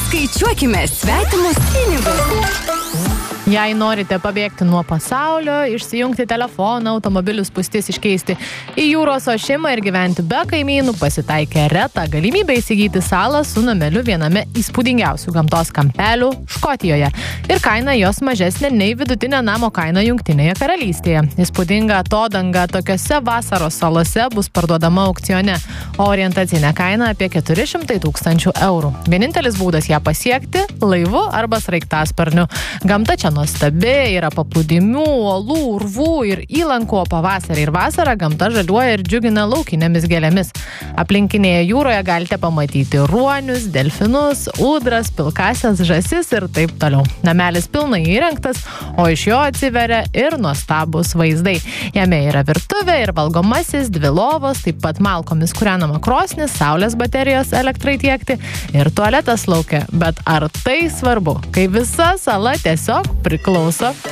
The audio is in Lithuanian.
Skaičiuokime svetimus pinigus. Jei norite pabėgti nuo pasaulio, išsijungti telefoną, automobilių spūstis iškeisti į jūros ošimą ir gyventi be kaimynų, pasitaikė reta galimybė įsigyti salą su nameliu viename įspūdingiausių gamtos kampelių Škotijoje. Ir kaina jos mažesnė nei vidutinė namo kaina Jungtinėje karalystėje. Įspūdinga atodanga tokiose vasaros salose bus parduodama aukcione, o orientacinė kaina apie 400 000 eurų. Vienintelis būdas ją pasiekti – laivu arba sraigtasparniu. Gamta čia nuostabi, yra paplūdimių, uolų, urvų ir įlankų, o pavasarį ir vasarą gamta žaliuoja ir džiugina laukinėmis gėlėmis. Aplinkinėje jūroje galite pamatyti ruonius, delfinus, ūdras, pilkasias žąsis ir taip toliau. Namelis pilnai įrengtas, o iš jo atsiveria ir nuostabūs vaizdai. Jame yra virtuvė ir valgomasis, 2 lovos, taip pat malkomis kūrenama krosnis, saulės baterijos elektrai tiekti ir tualetas lauke. Bet ar tai svarbu, kai visa sala tiesiog priklauso